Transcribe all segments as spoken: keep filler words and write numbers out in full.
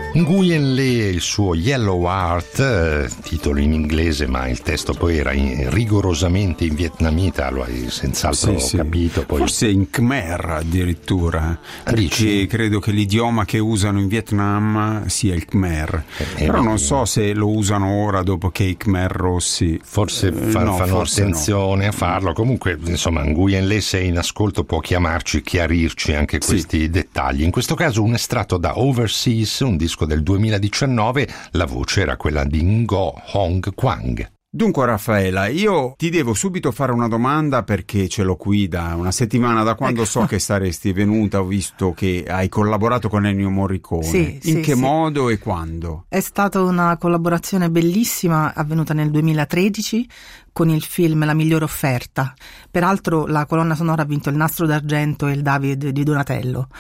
Nguyen Le e il suo Yellow Heart, eh, titolo in inglese ma il testo poi era in, rigorosamente in vietnamita, lo hai senz'altro sì, sì. capito. Poi... Forse in Khmer addirittura, perché Dici? credo che l'idioma che usano in Vietnam sia il Khmer, eh, però eh, non so se lo usano ora dopo che i Khmer rossi... Forse fa, eh, no, fanno forse attenzione no. a farlo. Comunque, insomma, Nguyen Le, se è in ascolto, può chiamarci, chiarirci anche questi sì. dettagli. In questo caso un estratto da Overseas, un disco del duemiladiciannove, la voce era quella di Ngo Hong Quang. Dunque Raffaella, io ti devo subito fare una domanda perché ce l'ho qui da una settimana, da quando ecco. so che saresti venuta, ho visto che hai collaborato con Ennio Morricone. Sì, In sì, che sì. modo e quando? È stata una collaborazione bellissima, avvenuta nel duemilatredici con il film La migliore offerta. Peraltro la colonna sonora ha vinto il Nastro d'Argento e il David di Donatello.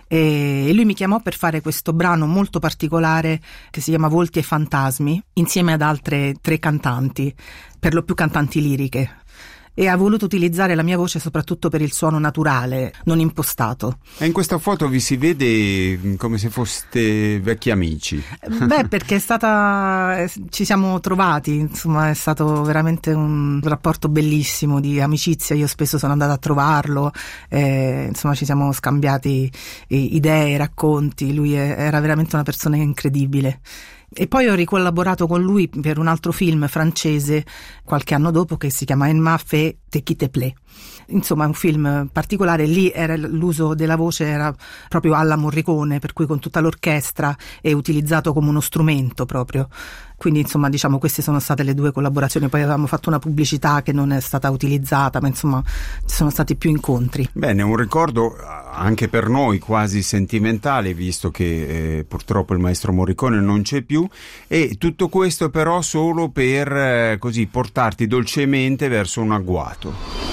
E lui mi chiamò per fare questo brano molto particolare che si chiama Volti e Fantasmi, insieme ad altre tre cantanti, per lo più cantanti liriche, e ha voluto utilizzare la mia voce soprattutto per il suono naturale, non impostato. E in questa foto vi si vede come se foste vecchi amici. Beh, perché è stata, ci siamo trovati, insomma, è stato veramente un rapporto bellissimo di amicizia. Io spesso sono andata a trovarlo, eh, insomma ci siamo scambiati idee, racconti. Lui era veramente una persona incredibile. E poi ho ricollaborato con lui per un altro film francese qualche anno dopo che si chiama En m'a fait te qui te plaît. Insomma è un film particolare, lì era, l'uso della voce era proprio alla Morricone, per cui con tutta l'orchestra è utilizzato come uno strumento proprio. Quindi insomma diciamo queste sono state le due collaborazioni. Poi avevamo fatto una pubblicità che non è stata utilizzata, ma insomma ci sono stati più incontri. Bene, un ricordo anche per noi quasi sentimentale, visto che eh, purtroppo il maestro Morricone non c'è più, e tutto questo però solo per eh, così portarti dolcemente verso un agguato.